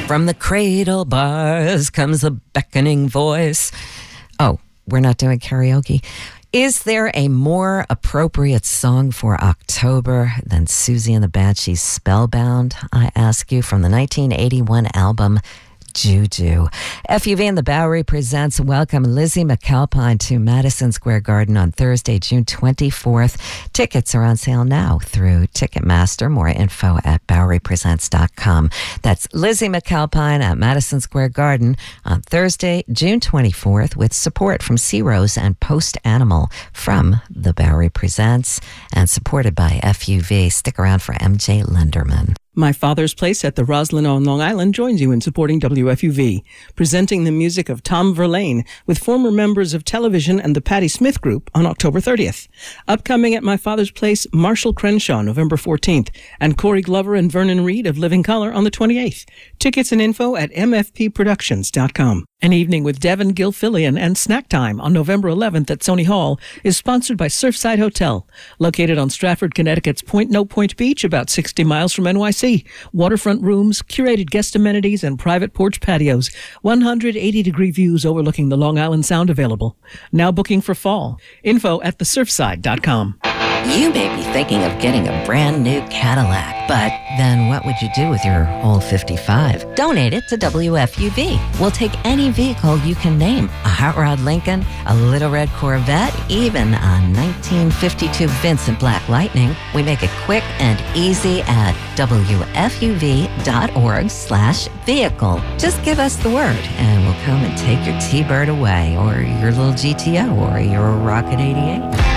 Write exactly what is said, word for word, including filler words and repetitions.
From the cradle bars comes a beckoning voice. Oh, we're not doing karaoke. Is there a more appropriate song for October than Susie and the Banshees' Spellbound? I ask you, from the nineteen eighty-one album Juju. F U V and the Bowery presents Welcome Lizzie McAlpine to Madison Square Garden on Thursday, June twenty-fourth. Tickets are on sale now through Ticketmaster. More info at bowery presents dot com. That's Lizzie McAlpine at Madison Square Garden on Thursday, June twenty-fourth, with support from Sea Rose and Post Animal from the Bowery Presents and supported by F U V. Stick around for M J Lenderman. My Father's Place at the Roslyn on Long Island joins you in supporting W F U V, presenting the music of Tom Verlaine with former members of television and the Patti Smith Group on October thirtieth. Upcoming at My Father's Place, Marshall Crenshaw, November fourteenth, and Corey Glover and Vernon Reed of Living Color on the twenty-eighth. Tickets and info at m f p productions dot com. An Evening with Devin Gilfillian and Snack Time on November eleventh at Sony Hall is sponsored by Surfside Hotel, located on Stratford, Connecticut's Point No Point Beach, about sixty miles from N Y C. Waterfront rooms, curated guest amenities, and private porch patios. one hundred eighty degree views overlooking the Long Island Sound available. Now booking for fall. Info at the surfside dot com. You may be thinking of getting a brand new Cadillac, but then what would you do with your old fifty-five? Donate it to W F U V. We'll take any vehicle you can name. A Hot Rod Lincoln, a Little Red Corvette, even a nineteen fifty-two Vincent Black Lightning. We make it quick and easy at W F U V dot org slash vehicle. Just give us the word and we'll come and take your T-Bird away, or your little G T O, or your Rocket eighty-eight.